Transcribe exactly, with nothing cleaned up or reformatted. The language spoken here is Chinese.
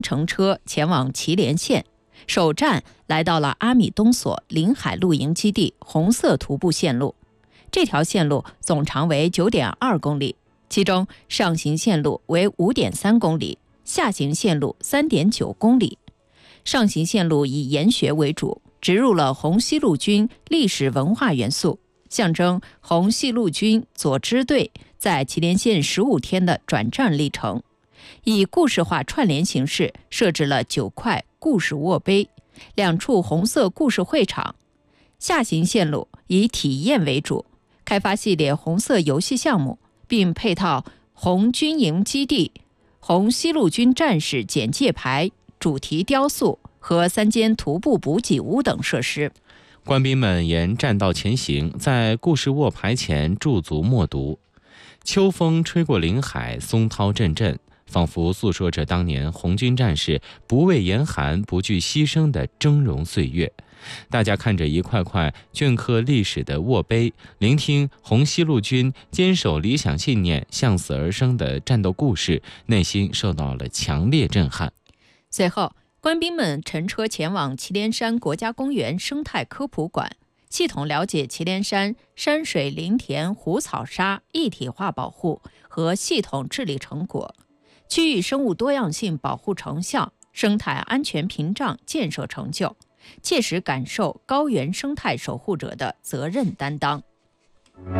乘车前往祁连县，首站来到了阿米东索临海露营基地红色徒步线路。这条线路总长为 九点二公里，其中上行线路为 五点三公里，下行线路 三点九公里。上行线路以研学为主，植入了红西路军历史文化元素，象征红西路军左支队在祁连县十五天的转战历程。以故事化串联形式设置了九块故事卧碑，两处红色故事会场。下行线路以体验为主，开发系列红色游戏项目，并配套红军营基地、红西路军战士简介牌、主题雕塑和三间徒步补给屋等设施。 官兵们沿栈道前行，在故事卧牌前驻足默读。秋风吹过林海，松涛阵阵，仿佛诉说着当年红军战士不畏严寒、不惧牺牲的峥嵘岁月。大家看着一块块镌刻历史的卧碑，聆听红西路军坚守理想信念、向死而生的战斗故事，内心受到了强烈震撼。 随后，官兵们乘车前往祁连山国家公园生态科普馆，系统了解祁连山山水林田湖草沙一体化保护和系统治理成果、区域生物多样性保护成效、生态安全屏障建设成就，切实感受高原生态守护者的责任担当。